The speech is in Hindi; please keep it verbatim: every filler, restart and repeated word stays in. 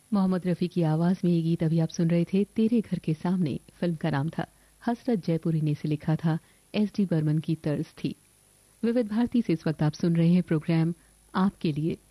मोहम्मद रफ़ी की आवाज़ में ये गीत अभी आप सुन रहे थे तेरे घर के सामने। फिल्म का नाम था। हसरत जयपुरी ने इसे लिखा था। एस डी बर्मन की तर्ज थी। विविध भारती से इस वक्त आप सुन रहे हैं प्रोग्राम आपके लिए